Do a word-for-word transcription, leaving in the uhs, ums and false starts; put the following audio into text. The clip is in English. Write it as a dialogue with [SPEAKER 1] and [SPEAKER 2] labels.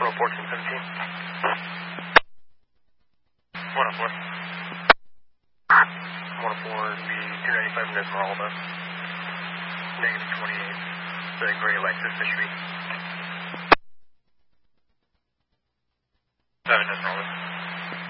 [SPEAKER 1] Row fourteen seventeen. one oh four. one oh four would be two ninety-five in Esmeralda. Negative twenty-eight. The gray Lexus Fishery. seven Esmeralda.